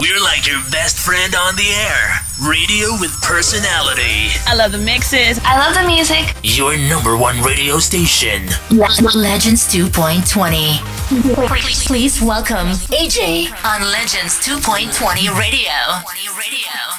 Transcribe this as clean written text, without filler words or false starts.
We're like your best friend on the air. Radio with personality. I love the mixes. I love the music. Your number one radio station. Legends 2.20. Please welcome AJ on Legends 2.20 Radio.